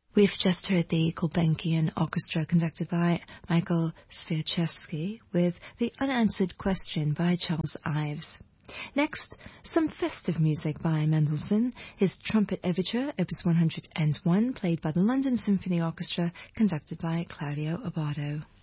We've just heard the Gulbenkian Orchestra conducted by Michael Swieczewski with The Unanswered Question by Charles Ives. Next, some festive music by Mendelssohn, his Trumpet Overture, Opus 101, played by the London Symphony Orchestra, conducted by Claudio Abbado.